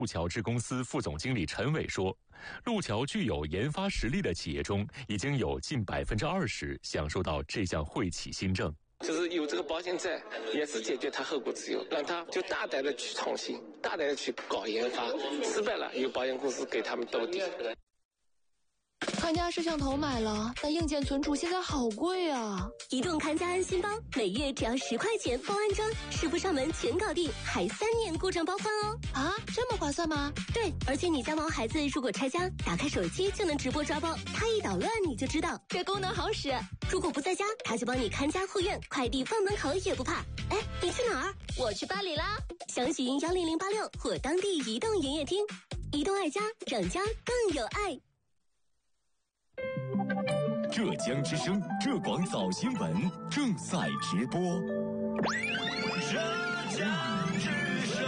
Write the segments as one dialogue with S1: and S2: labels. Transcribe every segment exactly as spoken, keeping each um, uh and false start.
S1: 路桥制公司副总经理陈伟说，路桥具有研发实力的企业中，已经有近百分之二十享受到这项惠企新政。
S2: 就是有这个保险债，也是解决他后顾之忧，让他就大胆的去创新，大胆的去搞研发，失败了有保险公司给他们兜底。
S3: 看家摄像头买了，但硬件存储现在好贵啊！
S4: 移动看家安心包，每月只要十块钱包安装，师傅上门全搞定，还三年故障包换哦！
S3: 啊，这么划算吗？
S4: 对，而且你家毛孩子如果拆家，打开手机就能直播抓包，他一捣乱你就知道，
S3: 这功能好使。
S4: 如果不在家，他就帮你看家护院，快递放门口也不怕。哎，你去哪儿？
S3: 我去巴黎啦！
S4: 详询幺零零八六或当地移动营业厅。移动爱家，让家更有爱。
S5: 浙江之声浙广早新闻正在直播。
S6: 浙江之声。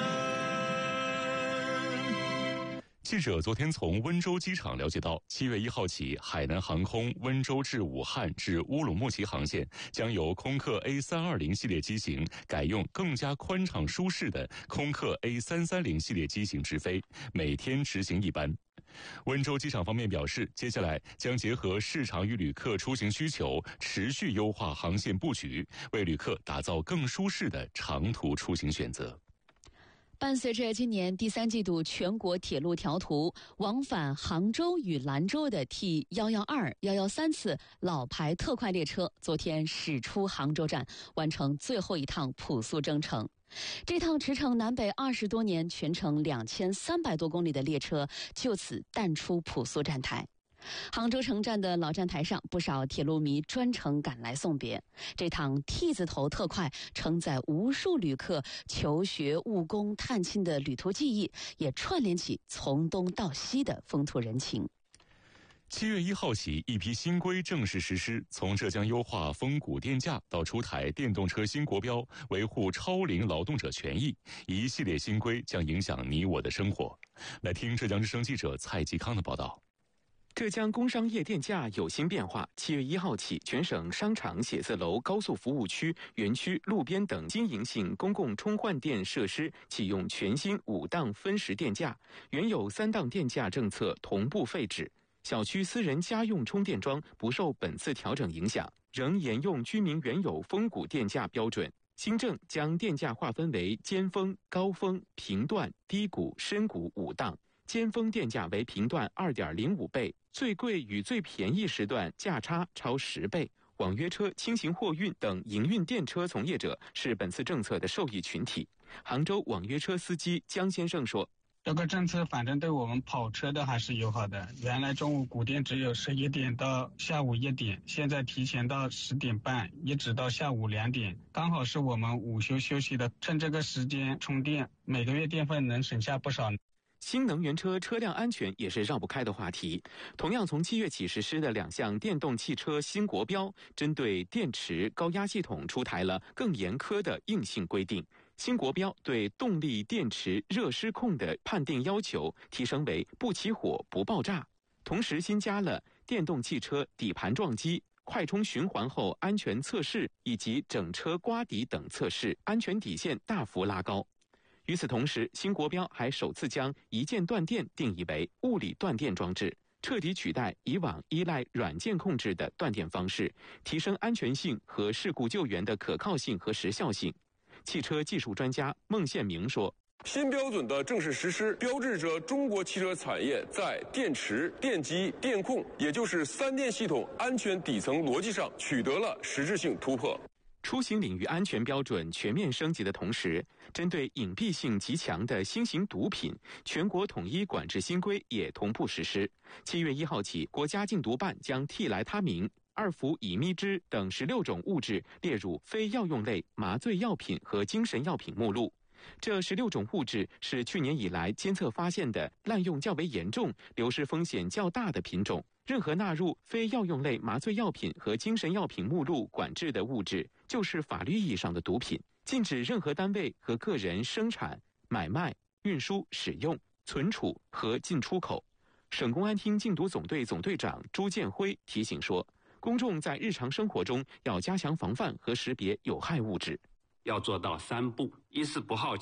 S1: 记者昨天从温州机场了解到，七月一号起，海南航空温州至武汉至乌鲁木齐航线将由空客 A 三二零 系列机型改用更加宽敞舒适的空客 A 三三零 系列机型直飞，每天执行一班。温州机场方面表示，接下来将结合市场与旅客出行需求，持续优化航线布局，为旅客打造更舒适的长途出行选择。
S7: 伴随着今年第三季度全国铁路调图，往返杭州与兰州的 T 一一二、一一三次老牌特快列车昨天驶出杭州站，完成最后一趟普速征程。这趟驰骋南北二十多年、全程两千三百多公里的列车就此淡出普速站台。杭州城站的老站台上，不少铁路迷专程赶来送别。这趟 T 字头特快承载无数旅客求学、务工、探亲的旅途记忆，也串联起从东到西的风土人情。
S1: 七月一号起，一批新规正式实施，从浙江优化风谷电价到出台电动车新国标，维护超龄劳动者权益，一系列新规将影响你我的生活。来听浙江之声记者蔡继康的报道。
S8: 浙江工商业电价有新变化，七月一号起，全省商场、写字楼、高速服务区、园区、路边等经营性公共充换电设施启用全新五档分时电价，原有三档电价政策同步废止。小区私人家用充电桩不受本次调整影响，仍沿用居民原有风谷电价标准。新政将电价划分为尖峰、高峰、频段、低谷、深谷五档。尖峰电价为频段 二点零五倍，最贵与最便宜时段价差超十倍。网约车、轻型货运等营运电车从业者是本次政策的受益群体。杭州网约车司机江先生说，
S9: 这个政策反正对我们跑车的还是友好的，原来中午谷电只有十一点到下午一点，现在提前到十点半，一直到下午两点，刚好是我们午休休息的，趁这个时间充电，每个月电费能省下不少。
S8: 新能源车车辆安全也是绕不开的话题。同样从七月起实施的两项电动汽车新国标，针对电池、高压系统出台了更严苛的硬性规定。新国标对动力电池热失控的判定要求提升为不起火、不爆炸，同时新加了电动汽车底盘撞击、快充循环后安全测试以及整车刮底等测试，安全底线大幅拉高。与此同时，新国标还首次将一键断电定义为物理断电装置，彻底取代以往依赖软件控制的断电方式，提升安全性和事故救援的可靠性和时效性。汽车技术专家孟宪明说，
S10: 新标准的正式实施，标志着中国汽车产业在电池、电机、电控，也就是三电系统安全底层逻辑上取得了实质性突破。
S8: 出行领域安全标准全面升级的同时，针对隐蔽性极强的新型毒品，全国统一管制新规也同步实施。七月一号起，国家禁毒办将替来他明、二氟乙醚酯等十六种物质列入非药用类麻醉药品和精神药品目录。这十六种物质是去年以来监测发现的滥用较为严重、流失风险较大的品种。任何纳入非药用类麻醉药品和精神药品目录管制的物质，就是法律意义上的毒品。禁止任何单位和个人生产、买卖、运输、使用、存储和进出口。省公安厅禁毒总队总队长朱建辉提醒说，公众在日常生活中要加强防范和识别有害物质。
S11: 要做到三不：一是不好奇，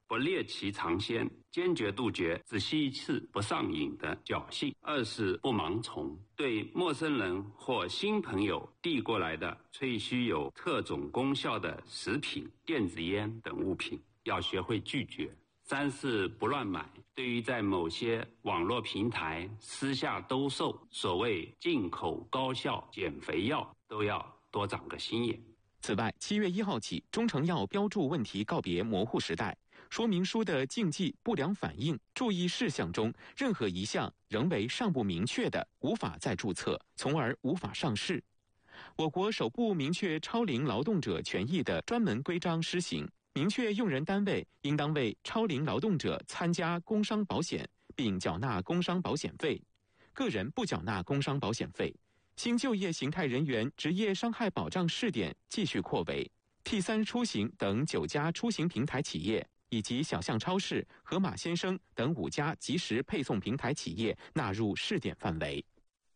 S11: 不猎奇尝鲜，坚决杜绝只吸一次不上瘾的侥幸；二是不盲从，对陌生人或新朋友递过来的吹嘘有特种功效的食品、电子烟等物品，要学会拒绝；三是不乱买，对于在某些网络平台私下兜售所谓进口高效减肥药，都要多长个心眼。
S8: 此外，七月一号起，中成药标注问题告别模糊时代，说明书的禁忌、不良反应、注意事项中任何一项仍为尚不明确的，无法再注册，从而无法上市。我国首部明确超龄劳动者权益的专门规章施行，明确用人单位应当为超龄劳动者参加工伤保险并缴纳工伤保险费，个人不缴纳工伤保险费。新就业形态人员职业伤害保障试点继续扩围， T 三 出行等九家出行平台企业以及小象超市、盒马鲜生等五家即时配送平台企业纳入试点范围。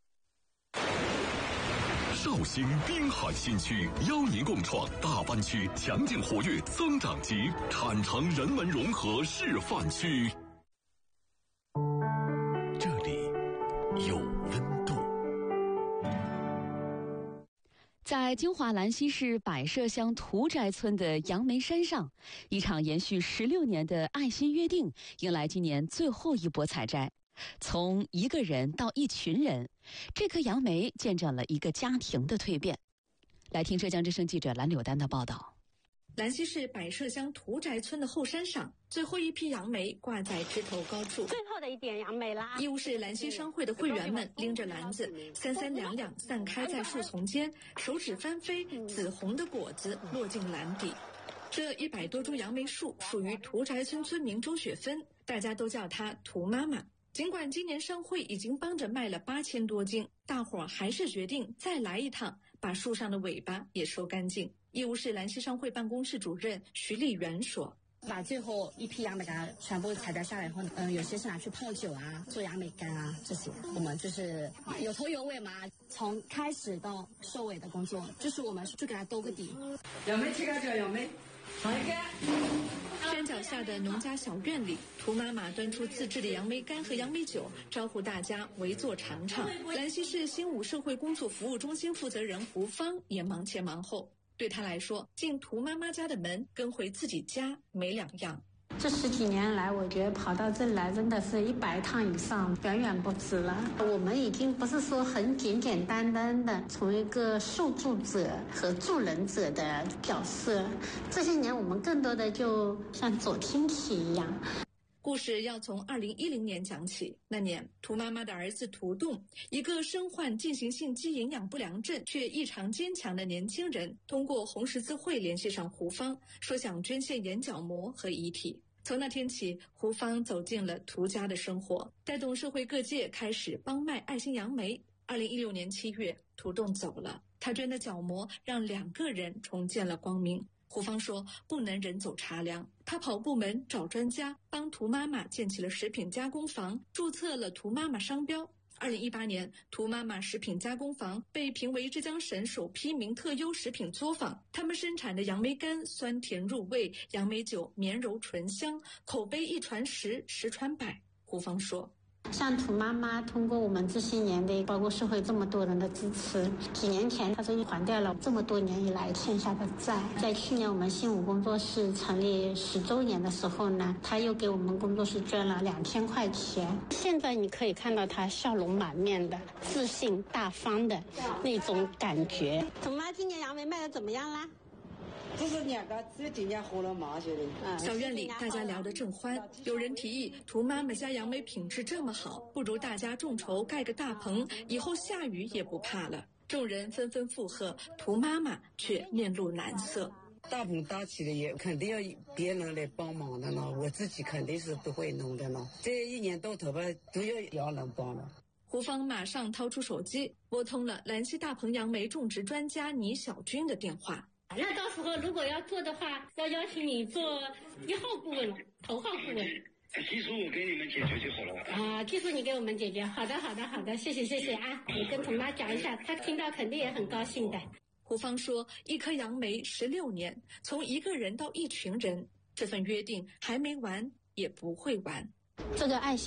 S5: 绍兴滨海新区邀您共创大湾区强劲活跃增长极产城人文融合示范区。这里有温度。
S7: 在金华兰溪市百社乡屠宅村的杨梅山上，一场延续十六年的爱心约定迎来今年最后一波采摘。从一个人到一群人，这颗杨梅见证了一个家庭的蜕变。来听浙江之声记者蓝柳丹的报道。
S12: 兰溪市百社乡屠宅村的后山上，最后一批杨梅挂在枝头高处。
S13: 最后的一点杨梅啦！
S12: 义乌市兰溪商会的会员们拎着篮子，三三两两散开在树丛间，手指翻飞，紫红的果子落进篮底。这一百多株杨梅树属于屠宅村村民周雪芬，大家都叫她屠妈妈。尽管今年商会已经帮着卖了八千多斤，大伙儿还是决定再来一趟，把树上的尾巴也收干净。义乌市兰溪商会办公室主任徐丽媛说：“
S14: 把最后一批杨梅干全部采摘下来以后，嗯，有些是拿去泡酒啊，做杨梅干啊，这些我们就是有头有尾嘛。从开始到收尾的工作，就是我们就给它兜个底。
S15: 杨梅切开叫杨梅，放一干。”
S12: 山脚下的农家小院里，屠妈妈端出自制的杨梅干和杨梅酒，招呼大家围坐尝尝。兰溪市新武社会工作服务中心负责人胡芳也忙前忙后。对他来说，进屠妈妈家的门跟回自己家没两样。
S16: 这十几年来，我觉得跑到这里来真的是一百趟以上，远远不止了。我们已经不是说很简简单单的从一个受助者和助人者的角色，这些年我们更多的就像走亲戚一样。
S12: 故事要从二零一零年讲起。那年，屠妈妈的儿子屠栋，一个身患进行性肌营养不良症却异常坚强的年轻人，通过红十字会联系上胡芳，说想捐献眼角膜和遗体。从那天起，胡芳走进了屠家的生活，带动社会各界开始帮卖爱心杨梅。二零一六年七月，屠栋走了，他捐的角膜让两个人重见了光明。胡芳说不能人走茶凉，他跑部门找专家，帮屠妈妈建起了食品加工房，注册了屠妈妈商标。二零一八年，屠妈妈食品加工房被评为浙江省首批名特优食品作坊。他们生产的杨梅干酸甜入味，杨梅酒绵柔醇香，口碑一传十，十传百。胡芳说，
S16: 像屠妈妈通过我们这些年的包括社会这么多人的支持，几年前她终于还掉了这么多年以来欠下的债。在去年我们新武工作室成立十周年的时候呢，她又给我们工作室捐了两千块钱。现在你可以看到她笑容满面的、自信大方的那种感觉。
S14: 屠妈今年杨梅卖的怎么样啦？
S15: 这是两个，这今年红了毛些的。
S12: 小院里大家聊得正欢，有人提议屠妈妈家杨梅品质这么好，不如大家众筹盖个大棚，以后下雨也不怕了。众人纷纷附和，屠妈妈却面露难色。
S15: 大棚搭起来也肯定要别人来帮忙的呢，我自己肯定是不会弄的呢。这一年到头吧，都要要人帮了。
S12: 胡芳马上掏出手机，拨通了兰溪大棚杨梅种植专家倪小军的电话。
S17: 那到时候如果要做的话，要邀请你做一号顾问、头号顾问。
S18: 技术我给你们解决就好了。
S17: 啊，技术你给我们解决。好的，好的，好的，谢谢，谢谢啊！你跟童妈讲一下，她听到肯定也很高兴的。
S12: 胡芳说，一颗杨梅十六年，从一个人到一群人， 这份约定还没完，也不会完。
S16: 这个爱心